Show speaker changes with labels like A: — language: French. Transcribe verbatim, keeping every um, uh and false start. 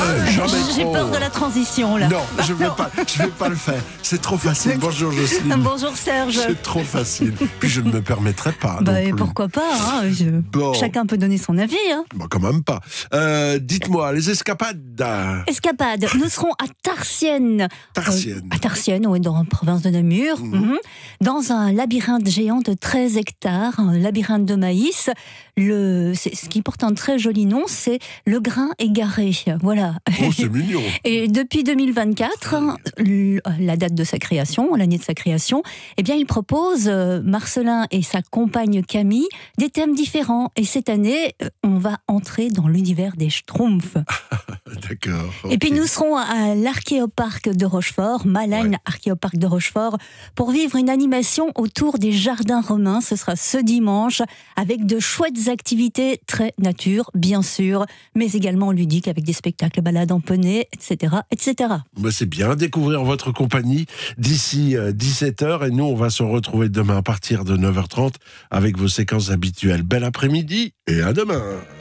A: jamais, jamais
B: J'ai
A: trop.
B: peur de la transition là.
A: Non, je ne vais pas, je vais pas le faire. C'est trop facile. Bonjour Jocelyne.
B: Bonjour Serge.
A: C'est trop facile. Puis je ne me permettrai pas.
B: Bah,
A: non
B: et
A: plus.
B: pourquoi pas hein, je...
A: Bon.
B: Chacun peut donner son avis. Hein.
A: Bon, quand même pas. Euh, dites-moi, les escapades.
B: Escapade, nous serons à Tarsienne.
A: Tarsienne.
B: Euh, à Tarsienne, oui, dans la province de Namur.
A: Mhm.
B: Mhm. Dans un labyrinthe géant de treize hectares, un labyrinthe de maïs. Le... c'est- Ce qui porte un très joli nom, c'est le grain égaré. Voilà.
A: Oh, c'est mignon.
B: Et depuis deux mille vingt-quatre, l- la date de sa création, l'année de sa création, eh bien, il propose, euh, Marcelin et sa compagne Camille, des thèmes différents. Et cette année, euh, on va entrer dans l'univers des Schtroumpfs.
A: D'accord.
B: Et puis
A: ok.
B: nous serons à l'Archéoparc de Rochefort, Malène
A: Ouais.
B: Archéoparc de Rochefort, pour vivre une animation autour des jardins romains. Ce sera ce dimanche, avec de chouettes activités très nature, bien sûr, mais également ludiques, avec des spectacles, balades en poney, et cetera, et cetera.
A: Bah, c'est bien, découvrir votre compagnie d'ici euh, dix-sept heures. Et nous, on va se retrouver demain à partir de neuf heures trente avec vos séquences habituelles. Bel après-midi et à demain.